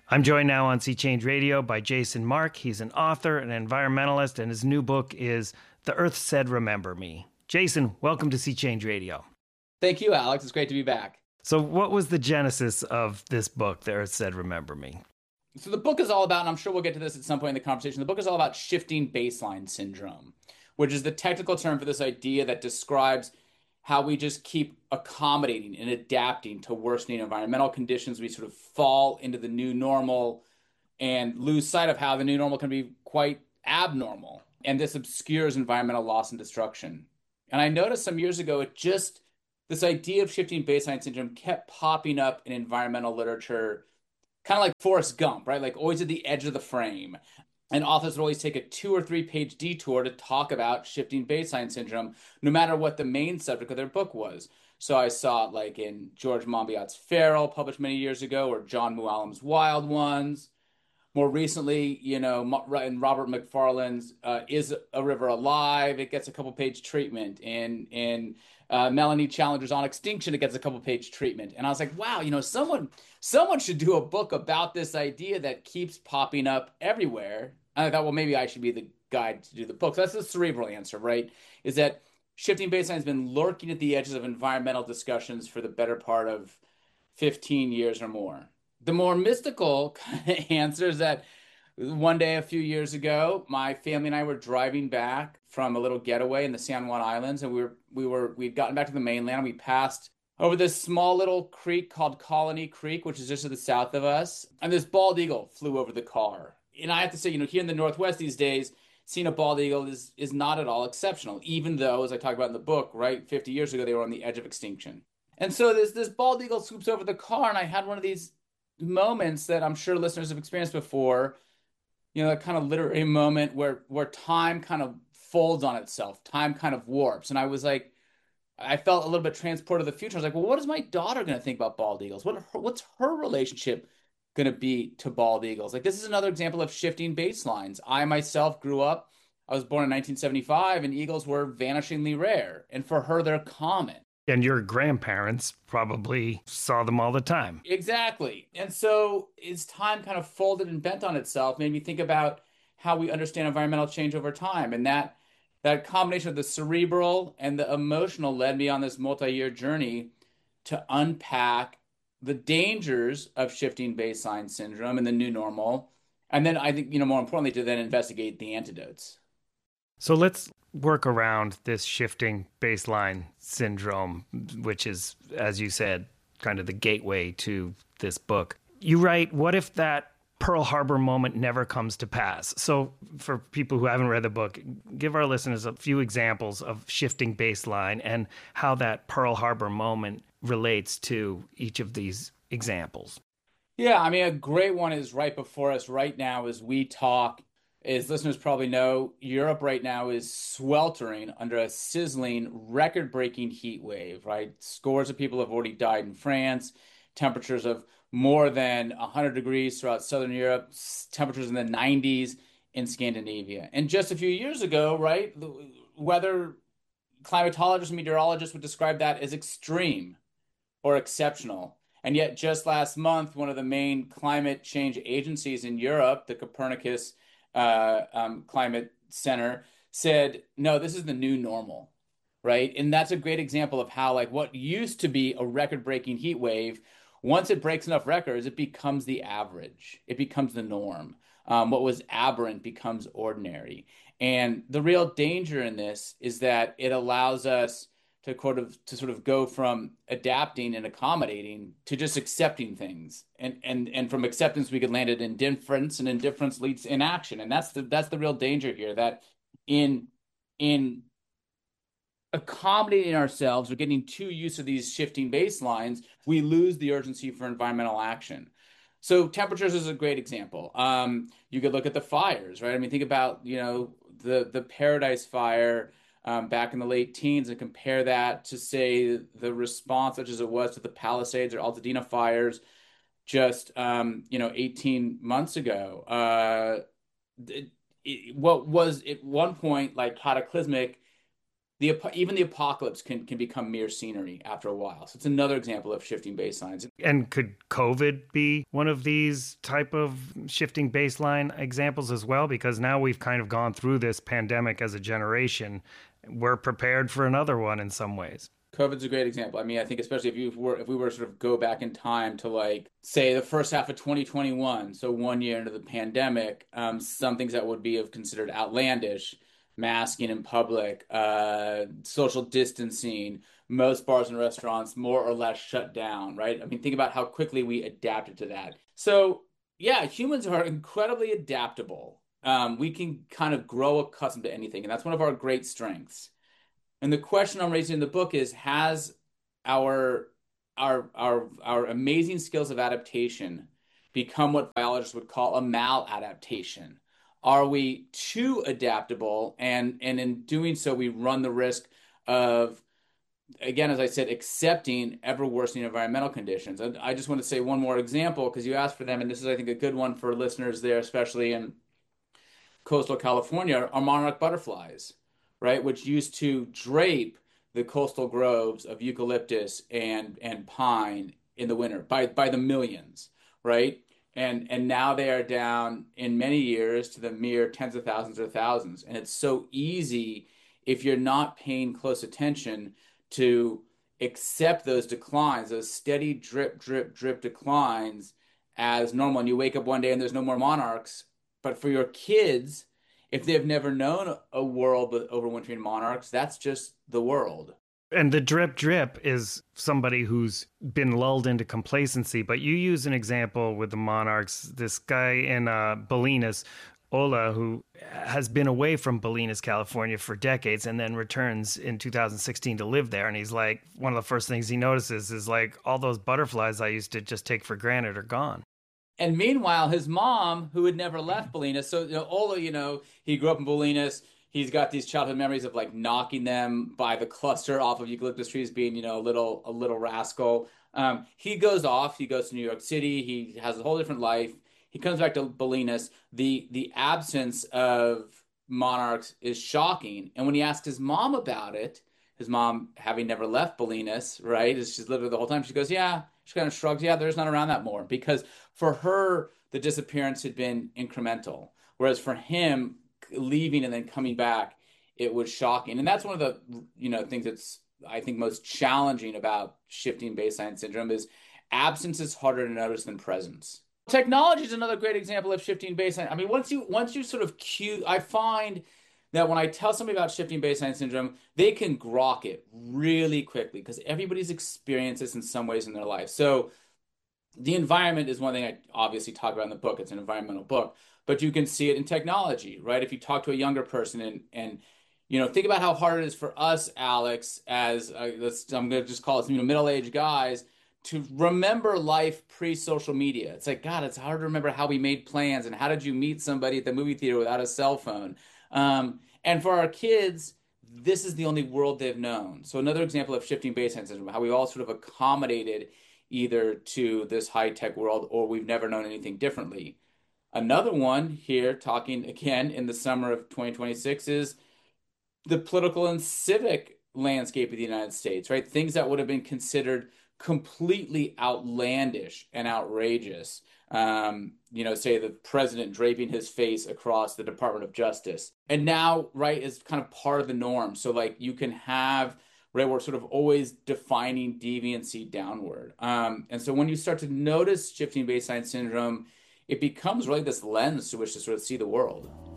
I'm joined now on Sea Change Radio by Jason Mark. He's an author, an environmentalist, and his new book is The Earth Said Remember Me. Jason, welcome to Sea Change Radio. Thank you, Alex. It's great to be back. So, what was the genesis of this book, The Earth Said Remember Me? So the book is all about, and I'm sure we'll get to this at some point in the conversation, the book is all about shifting baseline syndrome, which is the technical term for this idea that describes how we just keep accommodating and adapting to worsening environmental conditions. We sort of fall into the new normal and lose sight of how the new normal can be quite abnormal. And this obscures environmental loss and destruction. And I noticed some years ago, this idea of shifting baseline syndrome kept popping up in environmental literature, kind of like Forrest Gump, right? Like always at the edge of the frame. And authors would always take a 2 or 3 page detour to talk about shifting baseline syndrome, no matter what the main subject of their book was. So I saw it like in George Monbiot's Feral, published many years ago, or John Mooallem's Wild Ones. More recently, in Robert McFarlane's "Is a River Alive?" It gets a couple-page treatment. In Melanie Challenger's "On Extinction," it gets a couple-page treatment. And I was like, wow, someone should do a book about this idea that keeps popping up everywhere. And I thought, well, maybe I should be the guy to do the book. So that's the cerebral answer, right? Is that shifting baseline has been lurking at the edges of environmental discussions for the better part of 15 years or more. The more mystical answer is that one day a few years ago, my family and I were driving back from a little getaway in the San Juan Islands, and we'd gotten back to the mainland. We passed over this small little creek called Colony Creek, which is just to the south of us, and this bald eagle flew over the car. And I have to say, here in the Northwest these days, seeing a bald eagle is not at all exceptional, even though, as I talk about in the book, right, 50 years ago, they were on the edge of extinction. And so this bald eagle swoops over the car, and I had one of these moments that I'm sure listeners have experienced before, that kind of literary moment where time kind of folds on itself, time kind of warps. And I felt a little bit transported to the future. I was like, well, what is my daughter going to think about bald eagles? What's her relationship going to be to bald eagles? Like, this is another example of shifting baselines. I myself I was born in 1975, and eagles were vanishingly rare. And for her, they're common. And your grandparents probably saw them all the time. Exactly. And so as time kind of folded and bent on itself, made me think about how we understand environmental change over time. And that combination of the cerebral and the emotional led me on this multi-year journey to unpack the dangers of shifting baseline syndrome and the new normal. And then I think, more importantly, to then investigate the antidotes. So let's work around this shifting baseline syndrome, which is, as you said, kind of the gateway to this book. You write, what if that Pearl Harbor moment never comes to pass? So for people who haven't read the book, give our listeners a few examples of shifting baseline and how that Pearl Harbor moment relates to each of these examples. Yeah, I mean, a great one is right before us right now as we talk. As listeners probably know, Europe right now is sweltering under a sizzling, record-breaking heat wave, right? Scores of people have already died in France, temperatures of more than 100 degrees throughout Southern Europe, temperatures in the 90s in Scandinavia. And just a few years ago, right, the weather climatologists and meteorologists would describe that as extreme or exceptional. And yet, just last month, one of the main climate change agencies in Europe, the Copernicus Climate Center, said, no, this is the new normal, right? And that's a great example of how, like, what used to be a record-breaking heat wave, once it breaks enough records, it becomes the average. It becomes the norm. What was aberrant becomes ordinary. And the real danger in this is that it allows us to sort of go from adapting and accommodating to just accepting things, and from acceptance we could land at indifference, and indifference leads to inaction, and that's the real danger here. That in accommodating ourselves or getting too used to these shifting baselines, we lose the urgency for environmental action. So temperatures is a great example. You could look at the fires, right? I mean, think about the Paradise Fire back in the late teens and compare that to, say, the response, such as it was to the Palisades or Altadena fires just 18 months ago. What was at one point like cataclysmic even the apocalypse can become mere scenery after a while. So it's another example of shifting baselines. And could COVID be one of these type of shifting baseline examples as well? Because now we've kind of gone through this pandemic as a generation. We're prepared for another one in some ways. COVID's a great example. I mean, I think especially if we were to sort of go back in time to like say the first half of 2021, so 1 year into the pandemic, some things that would be of considered outlandish, masking in public, social distancing, most bars and restaurants more or less shut down, right? I mean, think about how quickly we adapted to that. So yeah, humans are incredibly adaptable. We can kind of grow accustomed to anything, and that's one of our great strengths. And the question I'm raising in the book is, has our our amazing skills of adaptation become what biologists would call a maladaptation? Are we too adaptable, and in doing so we run the risk of, again, as I said, accepting ever worsening environmental conditions? And I just want to say one more example because you asked for them, and this is, I think, a good one for listeners there, especially in coastal California, are monarch butterflies, right? Which used to drape the coastal groves of eucalyptus and pine in the winter by the millions, right? And now they are down in many years to the mere tens of thousands or thousands. And it's so easy, if you're not paying close attention, to accept those declines, those steady drip, drip, drip declines as normal. And you wake up one day and there's no more monarchs. But for your kids, if they've never known a world with overwintering monarchs, that's just the world. And the drip drip is somebody who's been lulled into complacency. But you use an example with the monarchs, this guy in Bolinas, Ola, who has been away from Bolinas, California for decades and then returns in 2016 to live there. And he's like, one of the first things he notices is like, all those butterflies I used to just take for granted are gone. And meanwhile, his mom, who had never left Bolinas, so Ola, he grew up in Bolinas. He's got these childhood memories of like knocking them by the cluster off of eucalyptus trees, being a little rascal. He goes off. He goes to New York City. He has a whole different life. He comes back to Bolinas. The absence of monarchs is shocking. And when he asked his mom about it, his mom, having never left Bolinas, right, as she's lived there the whole time, she goes, yeah. She kind of shrugs, yeah, there's not around that more. Because for her, the disappearance had been incremental. Whereas for him, leaving and then coming back, it was shocking. And that's one of the things that's, I think, most challenging about shifting baseline syndrome is absence is harder to notice than presence. Technology is another great example of shifting baseline. I mean, once you sort of I find that when I tell somebody about shifting baseline syndrome, they can grok it really quickly because everybody's experienced this in some ways in their life. So the environment is one thing I obviously talk about in the book. It's an environmental book, but you can see it in technology, right? If you talk to a younger person and think about how hard it is for us, Alex, as I'm going to just call us middle-aged guys, to remember life pre-social media. It's like, God, it's hard to remember how we made plans and how did you meet somebody at the movie theater without a cell phone. And for our kids, this is the only world they've known. So another example of shifting baseline syndrome, how we all sort of accommodated either to this high-tech world or we've never known anything differently. Another one here, talking again in the summer of 2026, is the political and civic landscape of the United States, right? Things that would have been considered completely outlandish and outrageous. Say the president draping his face across the Department of Justice. And now, right, is kind of part of the norm. So like you can have, right, we're sort of always defining deviancy downward. And so when you start to notice shifting baseline syndrome, it becomes really this lens to which to sort of see the world.